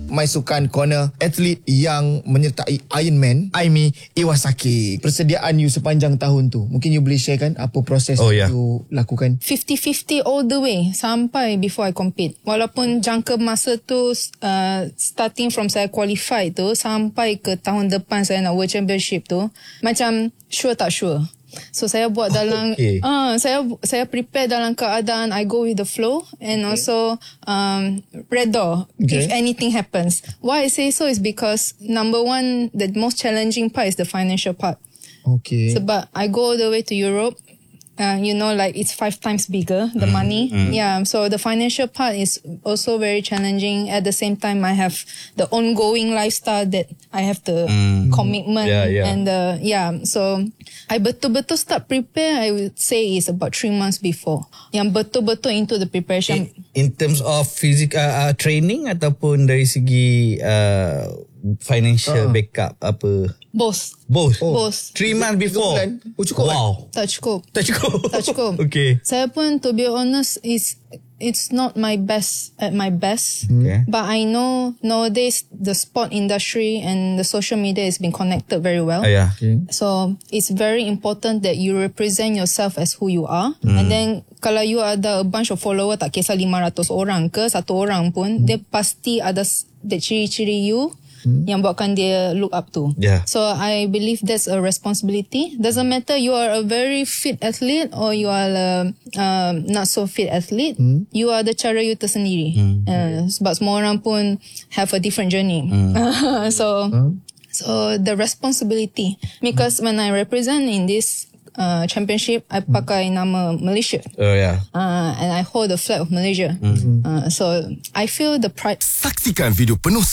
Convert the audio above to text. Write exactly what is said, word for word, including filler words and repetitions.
My Sukan Corner, atlet yang menyertai Ironman, Aimi Iwasaki. Persediaan you sepanjang tahun tu, mungkin you boleh share kan apa proses Oh, yeah. you lakukan? fifty fifty all the way sampai before I compete. Walaupun jangka masa tu uh, starting from saya qualify tu sampai ke tahun depan saya nak World Championship tu, macam sure tak sure. So saya buat dalam okay. uh, saya saya prepare dalam keadaan I go with the flow and okay. also um, redha okay. if anything happens. Why I say so is because number one, the most challenging part is the financial part. Okay. Sebab I go all the way to Europe. Uh, you know, like it's five times bigger, the mm, money. Mm. Yeah. So the financial part is also very challenging. At the same time, I have the ongoing lifestyle that I have the mm. commitment yeah, yeah. and the, yeah. So I betul-betul start prepare, I would say is about three months before. Yang betul-betul into the preparation. In, in terms of physical uh, training ataupun dari segi uh, financial uh. backup apa? Both. Both. Oh. Both. Three months before. Oh, cukup. Wow. Tak cukup. Tak cukup. Tak cukup. Okay. Saya pun, to be honest, is it's not my best at my best. Okay. But I know nowadays the sport industry and the social media has been connected very well. Uh, yeah. Okay. So it's very important that you represent yourself as who you are. Mm. And then kalau you ada a bunch of follower, tak kisah lima ratus orang ke satu orang pun, mm. dia pasti ada the ciri-ciri you Hmm. yang buatkan dia look up to. Yeah. So I believe that's a responsibility. Doesn't matter you are a very fit athlete or you are a uh, not so fit athlete. Hmm. You are the cara you tersendiri. Hmm. Uh, sebab semua orang pun have a different journey. Hmm. so hmm. so the responsibility, because when I represent in this Uh, championship, I pakai nama Malaysia. Oh yeah. Uh, and I hold the flag of Malaysia. Mm-hmm. Uh, so I feel the pride. Saksikan video penuh